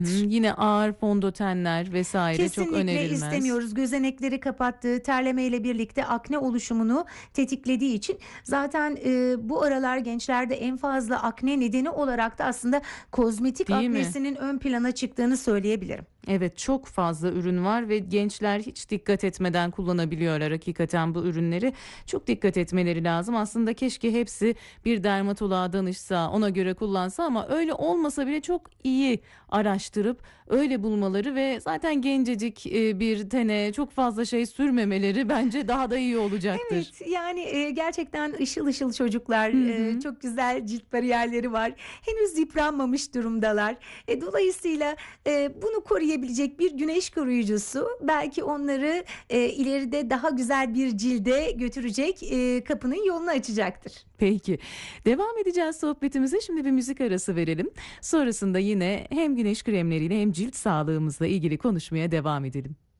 Yine ağır fondötenler vesaire çok Kesinlikle önerilmez. istemiyoruz. Gözenekleri kapattığı, terlemeyle birlikte akne oluşumunu tetiklediği için zaten bu aralar gençlerde en fazla akne nedeni olarak da aslında kozmetik Değil mi? aknesinin ön plana çıktığını söyleyebilirim. Evet, çok fazla ürün var ve gençler hiç dikkat etmeden kullanabiliyorlar hakikaten bu ürünleri. Çok dikkat etmeleri lazım. Aslında keşke hepsi bir dermatoloğa danışsa, ona göre kullansa ama öyle olmasa bile çok iyi araştırıp öyle bulmaları ve zaten gencecik bir tene çok fazla şey sürmemeleri bence daha da iyi olacaktır. Evet, yani gerçekten ışıl ışıl çocuklar, Hı hı. çok güzel cilt bariyerleri var. Henüz yıpranmamış durumdalar. Dolayısıyla bunu koruyabilecek bir güneş koruyucusu belki onları ileride daha güzel bir cilde götürecek, kapının yolunu açacaktır. Peki. Devam edeceğiz sohbetimize. Şimdi bir müzik arası verelim. Sonrasında yine hem güneş kremleriyle hem cilt sağlığımızla ilgili konuşmaya devam edelim.